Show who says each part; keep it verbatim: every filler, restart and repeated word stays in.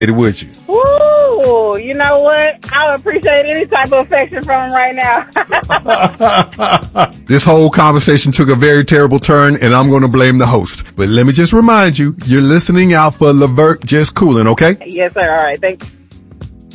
Speaker 1: Would you?
Speaker 2: Woo! You know what? I would appreciate any type of affection from him right now.
Speaker 1: This whole conversation took a very terrible turn, and I'm going to blame the host. But let me just remind you, you're listening out for Levert Just Coolin', okay?
Speaker 2: Yes, sir. All right. Thanks.